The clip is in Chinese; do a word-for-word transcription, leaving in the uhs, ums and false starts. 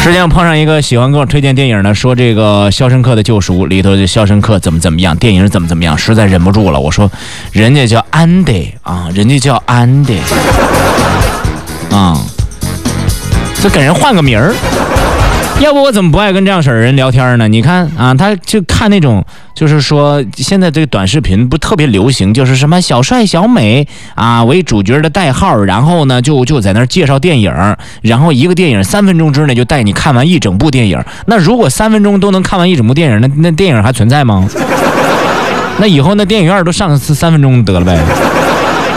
之前我碰上一个喜欢给我推荐电影的，说这个《肖申克的救赎》里头的肖申克怎么怎么样，电影怎么怎么样，实在忍不住了。我说，人家叫安迪啊，人家叫安迪啊，就给人换个名儿。要不我怎么不爱跟这样式儿人聊天呢？你看啊，他就看那种，就是说现在这个短视频不特别流行，就是什么小帅小美啊为主角的代号，然后呢就就在那儿介绍电影，然后一个电影三分钟之内就带你看完一整部电影。那如果三分钟都能看完一整部电影，那那电影还存在吗？那以后那电影院都上三分钟得了呗。